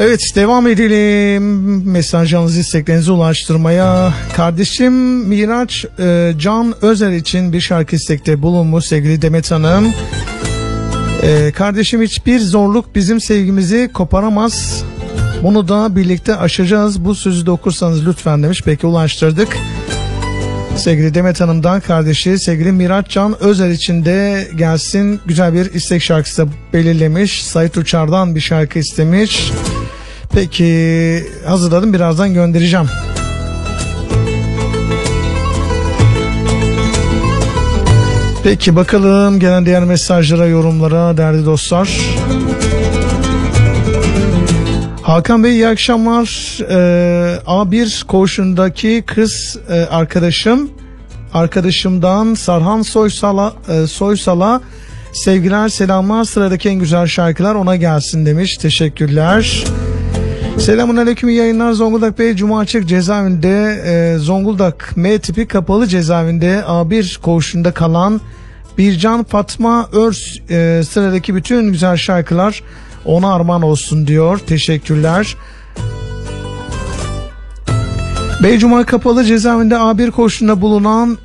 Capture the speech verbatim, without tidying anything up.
Evet, devam edelim. Mesajlarınızı, isteklerinizi ulaştırmaya. Kardeşim Miraç e, Can Özer için bir şarkı istekte bulunmuş sevgili Demet Hanım. E, kardeşim, hiçbir zorluk bizim sevgimizi koparamaz. Bunu da birlikte aşacağız. Bu sözü de okursanız lütfen demiş. Peki, ulaştırdık. Sevgili Demet Hanım'dan kardeşi sevgili Miraç Can Özer için de gelsin. Güzel bir istek şarkısı belirlemiş. Sait Uçar'dan bir şarkı istemiş. Peki, hazırladım, birazdan göndereceğim. Peki, bakalım gelen diğer mesajlara, yorumlara değerli dostlar. Hakan Bey, iyi akşamlar. Ee, A bir koğuşundaki kız e, arkadaşım arkadaşımdan Sarhan Soysal'a e, Soysal'a sevgiler, selamlar. Sıradaki en güzel şarkılar ona gelsin demiş. Teşekkürler. Selamünaleyküm, iyi yayınlar. Zonguldak Bey Cuma Açık cezaevinde, e, Zonguldak M tipi kapalı cezaevinde A bir koğuşunda kalan Bircan Fatma Örs, e, sıradaki bütün güzel şarkılar ona armağan olsun diyor. Teşekkürler. Beycuma kapalı cezaevinde A bir koğuşunda bulunan